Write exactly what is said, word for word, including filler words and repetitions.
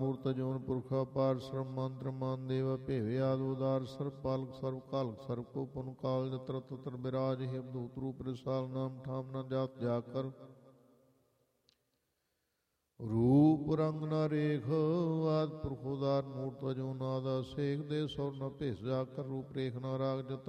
ਮੂਰਤ ਜੋਨ ਪੁਰਖਾ ਪਾਰ ਸਰਮ ਮੰਤਰ ਮਾਨ ਦੇਵ ਭੇਵੇ ਆਦ ਉਦਾਰ ਸਰਬ ਪਾਲਕ ਸਰਬ ਕਾਲਕ ਸਰਬ ਕੋ ਪੁਨ ਕਾਲ ਜਤਰ ਤਤਰ ਬਿਰਾਜ ਹੈ ਅਵਧੂਤ ਰੂਪ ਰਸਾਲ ਨਾਮ ਠਾਮ ਨਾ ਜਾਤ ਜਾ ਕਰ ਰੂਪ ਰੰਗ ਨਾ ਰੇਖ ਆਦ ਪੁਰਖ ਉਦਾਰ ਮੂਰਤ ਜੋ ਨਾਦ ਸੇਖ ਦੇ ਸੌਰ ਨ ਭੇਸ ਜਾ ਕਰ ਰੂਪ ਰੇਖ ਨਾ ਰਾਗ ਜਤਰ